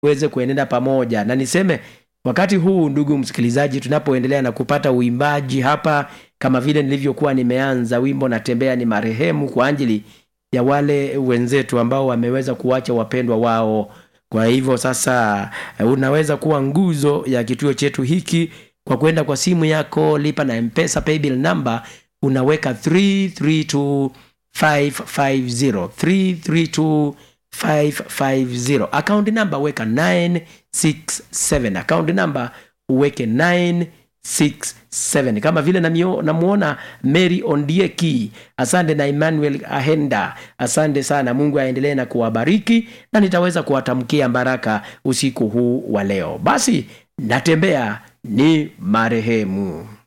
tuweze kuenenda pamoja. Na niseme wakati huu, ndugu msikilizaji, tunapoendelea na kupata uimbaji hapa, kama vile nilivyokuwa nimeanza wimbo Natembea ni marehemu, kwa ajili ya wale wenzetu ambao wameweza kuacha wapendwa wao. Kwa hivyo sasa unaweza kuwa nguzo ya kituo chetu hiki kwa kwenda kwa simu yako, lipa na M-Pesa paybill number, unaweka 332550, 332550. Account number weka 967, account number uweke 967. Kama vile namuona Mary Ondieki, asante, na Emmanuel Ahenda, asante sana. Mungu aendelee na kuwabariki, na nitaweza kuwatamkia baraka usiku huu wa leo. Basi natembea ni marehemu.